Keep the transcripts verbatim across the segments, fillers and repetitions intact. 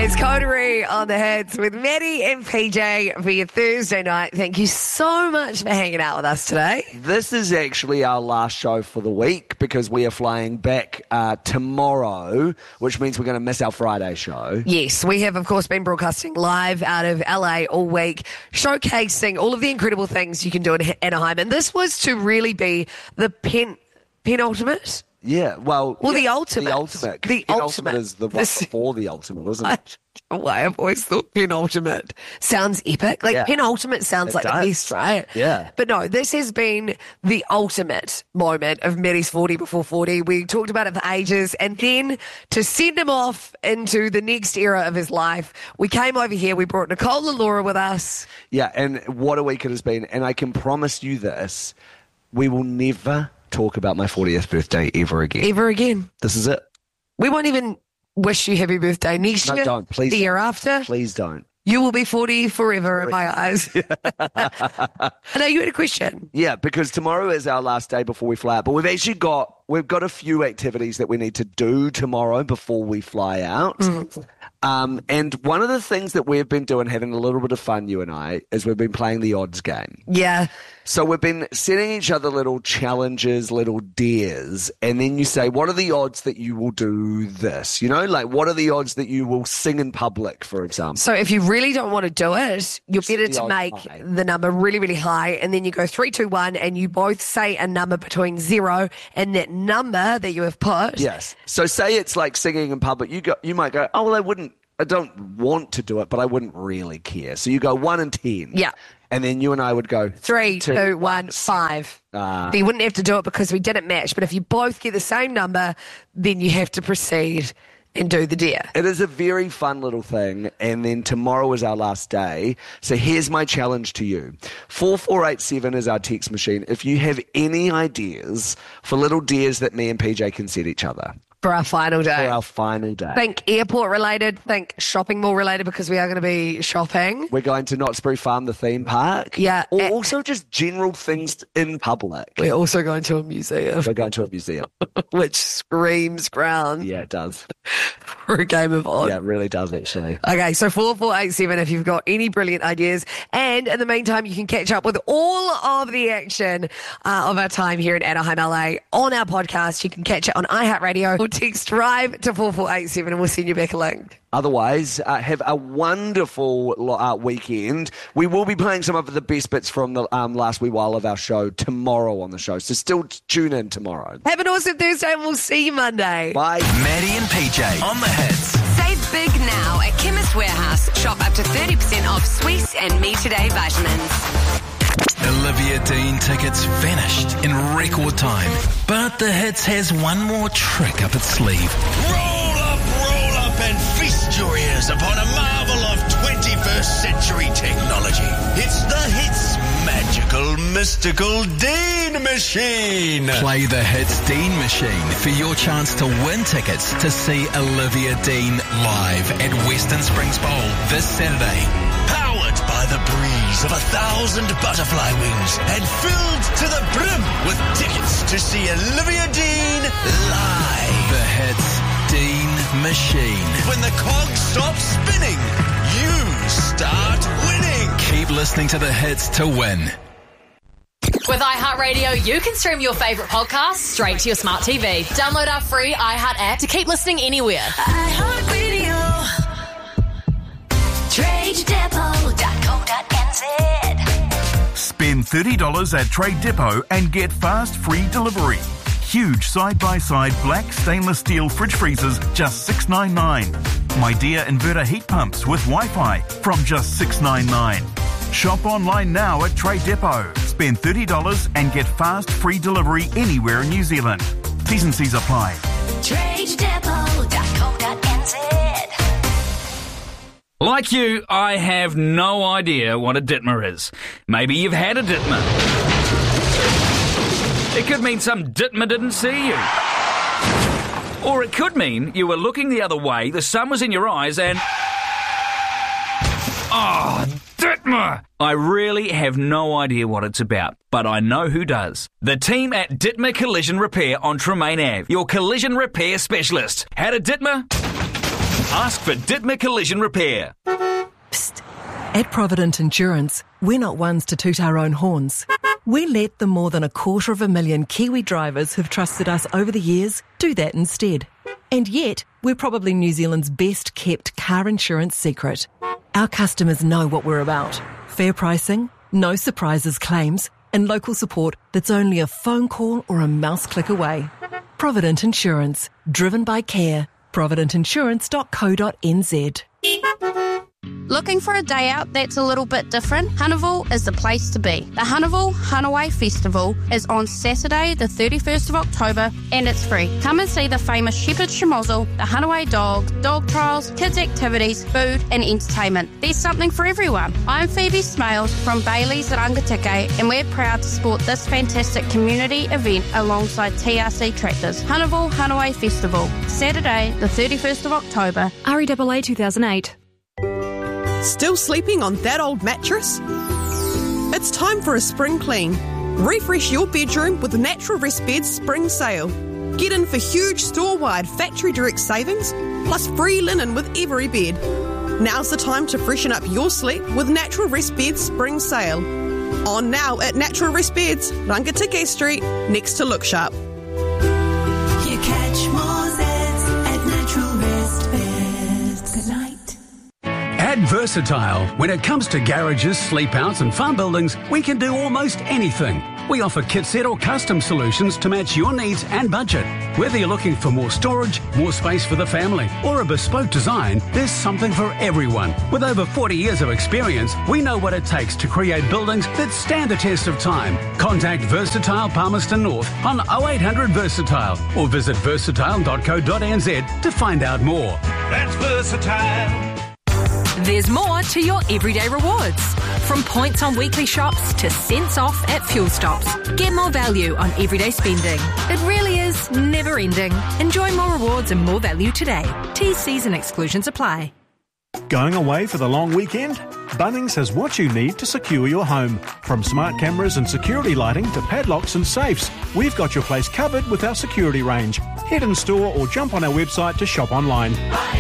It's Coterie on the Hits with Maddie and P J for your Thursday night. Thank you so much for hanging out with us today. This is actually our last show for the week because we are flying back uh, tomorrow, which means we're going to miss our Friday show. Yes, we have, of course, been broadcasting live out of L A all week, showcasing all of the incredible things you can do in Anaheim. And this was to really be the pen, penultimate. Yeah, well... Well, yeah, the ultimate. The ultimate. The penultimate ultimate. is the one This- before the ultimate, isn't I it? don't know why I've always thought penultimate sounds epic. Like, Yeah. penultimate sounds It like does. the best, right? Yeah. But no, this has been the ultimate moment of Maddie's forty before forty. We talked about it for ages. And then to send him off into the next era of his life, we came over here. We brought Nicole and Laura with us. Yeah, and what a week it has been. And I can promise you this, we will never talk about my fortieth birthday ever again. Ever again. This is it. We We won't even wish you happy birthday next No, year. don't. Please The year don't. after. Please don't. You will be forty forever in my eyes. I know you had a question. Yeah, because tomorrow is our last day before we fly out. But we've actually got we've got a few activities that we need to do tomorrow before we fly out. Mm. Um, and one of the things that we've been doing, having a little bit of fun, you and I, is we've been playing the odds game. Yeah. So we've been setting each other little challenges, little dares, and then you say, what are the odds that you will do this? You know, like what are the odds that you will sing in public, for example? So if you really don't want to do it, you're better the to odds make high. the number really, really high, and then you go three, two, one, and you both say a number between zero and that number that you have put. Yes. So say it's like singing in public. You go, you might go, oh, well, I wouldn't, I don't want to do it, but I wouldn't really care. So you go one and ten. Yeah. And then you and I would go Three, two, two, one, five. Ah. But you wouldn't have to do it because we didn't match. But if you both get the same number, then you have to proceed and do the dare. It is a very fun little thing, and then tomorrow is our last day. So here's my challenge to you. four four eight seven is our text machine. If you have any ideas for little dares that me and P J can set each other For our final for day. our final day. Think airport related, think shopping mall related because we are going to be shopping. We're going to Knott's Berry Farm, the theme park. Yeah. Or and also just general things in public. we're also going to a museum, We're going to a museum. which screams ground Yeah, it does. for a game of odds. Yeah, it really does, actually. Okay, so four four eight seven if you've got any brilliant ideas. And in the meantime, you can catch up with all of the action uh, of our time here in Anaheim, L A on our podcast. You can catch it on iHeartRadio or text drive to four four eight seven and we'll send you back a link. Otherwise, uh, have a wonderful lo- uh, weekend. We will be playing some of the best bits from the um, last wee while of our show tomorrow on the show. So still t- tune in tomorrow. Have an awesome Thursday and we'll see you Monday. Bye. Maddie and P J on the Hits. Save big now at Chemist Warehouse. Shop up to thirty percent off Swiss and Me Today vitamins. Olivia Dean tickets vanished in record time. But the Hits has one more trick up its sleeve. Roll up, roll up and feast your ears upon a marvel of twenty-first century technology. It's the Hits magical, mystical Dean Machine. Play the Hits Dean Machine for your chance to win tickets to see Olivia Dean live at Western Springs Bowl this Saturday. Powered by the breeze of a thousand butterfly wings and filled to the brim with tickets to see Olivia Dean live. The Hits Dean Machine. When the cogs stop spinning, you start winning. Keep listening to the Hits to win. With iHeartRadio, you can stream your favourite podcasts straight to your smart T V. Download our free iHeart app to keep listening anywhere. iHeartRadio. trade depot dot co dot n z. Spend thirty dollars at Trade Depot and get fast free delivery. Huge side-by-side black stainless steel fridge freezers, just six dollars and ninety-nine cents. My Dear inverter heat pumps with Wi-Fi from just six dollars and ninety-nine cents. Shop online now at Trade Depot. Spend thirty dollars and get fast free delivery anywhere in New Zealand. T's and C's apply. trade depot dot co dot n z. Like you, I have no idea what a Ditmer is. Maybe you've had a Ditmer. It could mean some Ditmer didn't see you. Or it could mean you were looking the other way, the sun was in your eyes, and... Oh, Ditmer! I really have no idea what it's about, but I know who does. The team at Ditmer Collision Repair on Tremaine Avenue, your collision repair specialist. Had a Ditmer? Ask for Ditmer Collision Repair. Psst. At Provident Insurance, we're not ones to toot our own horns. We let the more than a quarter of a million Kiwi drivers who've trusted us over the years do that instead. And yet, we're probably New Zealand's best kept car insurance secret. Our customers know what we're about. Fair pricing, no surprises claims, and local support that's only a phone call or a mouse click away. Provident Insurance, driven by care. provident insurance dot co dot n z. Looking for a day out that's a little bit different? Hanaville is the place to be. The Hanaville Hanaway Festival is on Saturday the thirty-first of October and it's free. Come and see the famous Shepherd Schmozzle, the Hanaway dogs, dog trials, kids activities, food and entertainment. There's something for everyone. I'm Phoebe Smales from Bailey's at Rangatike and we're proud to support this fantastic community event alongside T R C Tractors. Hanaville Hanaway Festival, Saturday the thirty-first of October. R E A A two thousand eight. Still sleeping on that old mattress? It's time for a spring clean. Refresh your bedroom with Natural Rest Bed's spring sale. Get in for huge store-wide factory direct savings, plus free linen with every bed. Now's the time to freshen up your sleep with Natural Rest Bed's spring sale. On now at Natural Rest Beds, Rangatike Street, next to Look Sharp. You catch more zeds at Natural Rest Beds. Good night. At Versatile, when it comes to garages, sleep outs and farm buildings, we can do almost anything. We offer kit set or custom solutions to match your needs and budget. Whether you're looking for more storage, more space for the family, or a bespoke design, there's something for everyone. With over forty years of experience, we know what it takes to create buildings that stand the test of time. Contact Versatile Palmerston North on oh eight hundred Versatile or visit versatile dot co dot n z to find out more. That's Versatile. There's more to your everyday rewards. From points on weekly shops to cents off at fuel stops. Get more value on everyday spending. It really is never ending. Enjoy more rewards and more value today. T Cs and exclusions apply. Going away for the long weekend? Bunnings has what you need to secure your home. From smart cameras and security lighting to padlocks and safes, we've got your place covered with our security range. Head in store or jump on our website to shop online.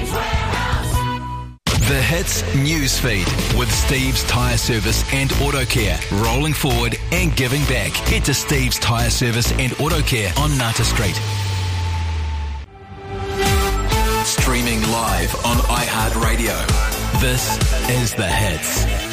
The Hits Newsfeed with Steve's Tyre Service and Auto Care. Rolling forward and giving back. Head to Steve's Tyre Service and Auto Care on Nata Street. Streaming live on iHeartRadio. This is The Hits.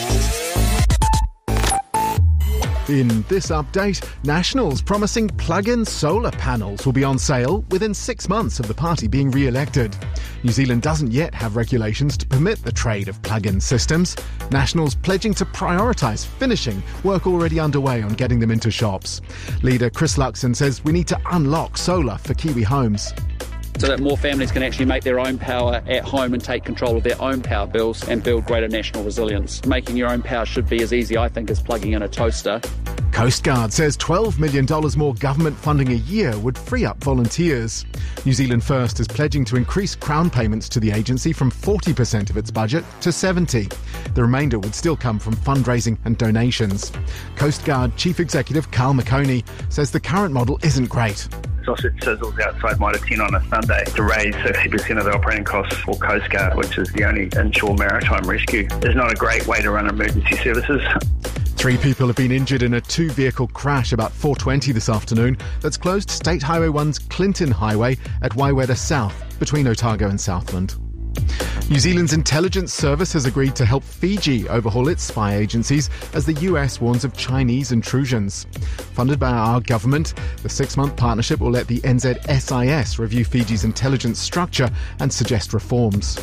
In this update, Nationals promising plug-in solar panels will be on sale within six months of the party being re-elected. New Zealand doesn't yet have regulations to permit the trade of plug-in systems. Nationals pledging to prioritise finishing work already underway on getting them into shops. Leader Chris Luxon says we need to unlock solar for Kiwi homes, so that more families can actually make their own power at home and take control of their own power bills and build greater national resilience. Making your own power should be as easy, I think, as plugging in a toaster. Coast Guard says twelve million dollars more government funding a year would free up volunteers. New Zealand First is pledging to increase Crown payments to the agency from forty percent of its budget to seventy percent. The remainder would still come from fundraising and donations. Coast Guard Chief Executive Carl McConey says the current model isn't great. Sausage sizzles outside Mitre ten on a Sunday to raise sixty percent of the operating costs for Coast Guard, which is the only inshore maritime rescue. It's not a great way to run emergency services. Three people have been injured in a two-vehicle crash about four twenty this afternoon that's closed State Highway one's Clinton Highway at Waiweta South, between Otago and Southland. New Zealand's intelligence service has agreed to help Fiji overhaul its spy agencies as the U S warns of Chinese intrusions. Funded by our government, the six-month partnership will let the N Z S I S review Fiji's intelligence structure and suggest reforms.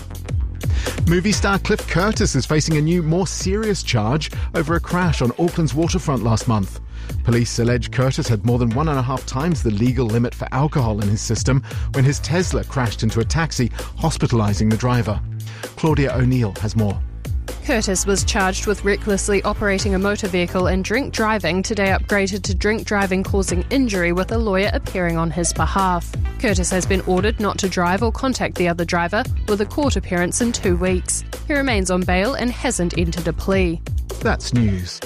Movie star Cliff Curtis is facing a new, more serious charge over a crash on Auckland's waterfront last month. Police allege Curtis had more than one and a half times the legal limit for alcohol in his system when his Tesla crashed into a taxi, hospitalising the driver. Claudia O'Neill has more. Curtis was charged with recklessly operating a motor vehicle and drink driving, today upgraded to drink driving causing injury with a lawyer appearing on his behalf. Curtis has been ordered not to drive or contact the other driver, with a court appearance in two weeks. He remains on bail and hasn't entered a plea. That's news.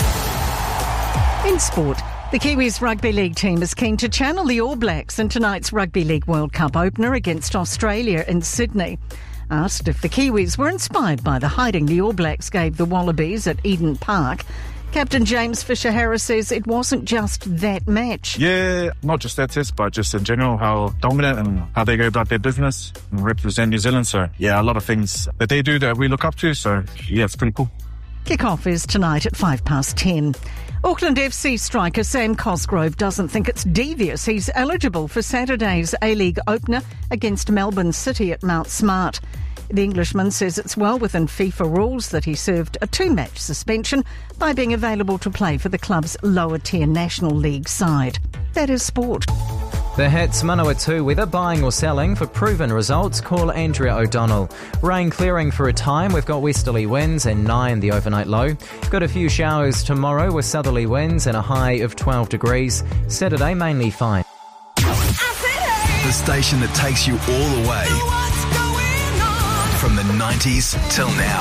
In sport, the Kiwis Rugby League team is keen to channel the All Blacks in tonight's Rugby League World Cup opener against Australia in Sydney. Asked if the Kiwis were inspired by the hiding the All Blacks gave the Wallabies at Eden Park, Captain James Fisher-Harris says it wasn't just that match. Yeah, not just that test, but just in general, how dominant and how they go about their business and represent New Zealand. So, yeah, a lot of things that they do that we look up to. So, yeah, it's pretty cool. Kick-off is tonight at five past ten. Auckland F C striker Sam Cosgrove doesn't think it's devious. He's eligible for Saturday's A-League opener against Melbourne City at Mount Smart. The Englishman says it's well within FIFA rules that he served a two-match suspension by being available to play for the club's lower-tier National League side. That is sport. The Hits Manawatu weather, buying or selling. For proven results, call Andrea O'Donnell. Rain clearing for a time. We've got westerly winds and nine the overnight low. Got a few showers tomorrow with southerly winds and a high of twelve degrees. Saturday mainly fine. The station that takes you all the way. From the nineties till now.